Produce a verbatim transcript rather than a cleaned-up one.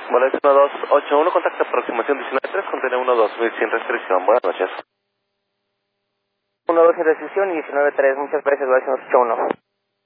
Boleto uno dos ocho uno, contacto aproximación diecinueve tres, contiene uno dos mil sin restricción. Buenas noches. uno dos sin restricción y diecinueve tres, muchas gracias, Boleto uno dos ocho uno.